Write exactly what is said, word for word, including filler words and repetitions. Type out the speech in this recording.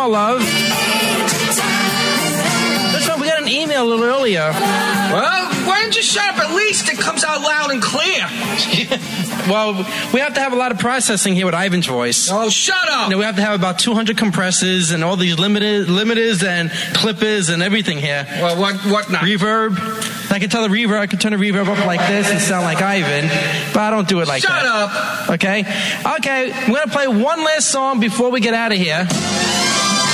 call, love. Listen, we got an email a little earlier. Well, why don't you shut up? At least it comes out loud and clear. Well, we have to have a lot of processing here with Ivan's voice. Oh, shut up! You know, we have to have about two hundred compressors and all these limiters, limiters and clippers and everything here. Well, what what not? Reverb. I can tell the reverb, I can turn the reverb up like this and sound like Ivan, but I don't do it like Shut that. Shut up! Okay? Okay, we're going to play one last song before we get out of here.